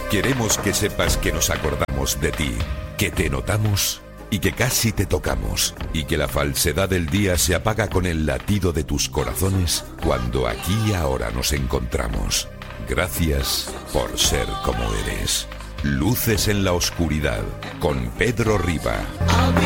Queremos que sepas que nos acordamos de ti, que te notamos y que casi te tocamos, y que la falsedad del día se apaga con el latido de tus corazones cuando aquí y ahora nos encontramos. Gracias por ser como eres. Luces en la oscuridad, con Pedro Riba.